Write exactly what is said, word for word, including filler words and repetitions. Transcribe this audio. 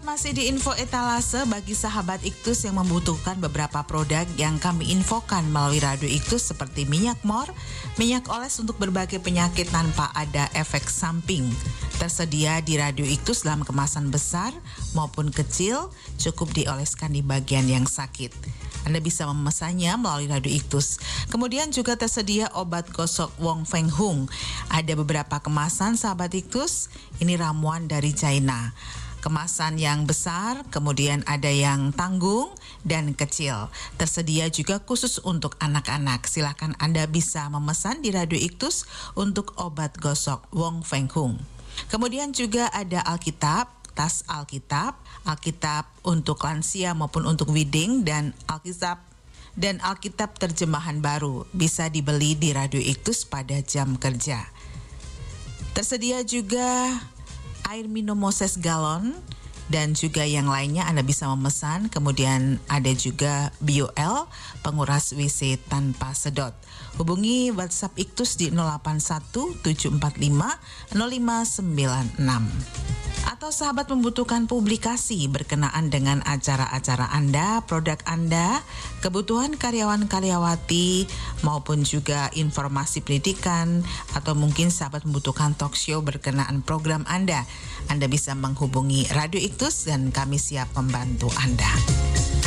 masih di info etalase bagi sahabat Iktus yang membutuhkan beberapa produk yang kami infokan melalui Radio Iktus seperti minyak mor, minyak oles untuk berbagai penyakit tanpa ada efek samping. Tersedia di Radio Iktus dalam kemasan besar maupun kecil, cukup dioleskan di bagian yang sakit. Anda bisa memesannya melalui Radio Iktus. Kemudian juga tersedia obat gosok Wong Feng Hung. Ada beberapa kemasan sahabat Iktus, ini ramuan dari China. Kemasan yang besar, kemudian ada yang tanggung dan kecil. Tersedia juga khusus untuk anak-anak. Silakan Anda bisa memesan di Radio Iktus untuk obat gosok Wong Feng Hung. Kemudian juga ada Alkitab, tas Alkitab, Alkitab untuk lansia maupun untuk wedding, dan Alkitab dan Alkitab terjemahan baru bisa dibeli di Radio Iktus pada jam kerja. Tersedia juga air minum Moses galon dan juga yang lainnya Anda bisa memesan. Kemudian ada juga B U L penguras W C tanpa sedot. Hubungi WhatsApp Iktus di nol delapan satu tujuh empat lima nol lima sembilan enam. Atau sahabat membutuhkan publikasi berkenaan dengan acara-acara Anda, produk Anda, kebutuhan karyawan-karyawati, maupun juga informasi pendidikan, atau mungkin sahabat membutuhkan talk show berkenaan program Anda, Anda bisa menghubungi Radio Iktus dan kami siap membantu Anda.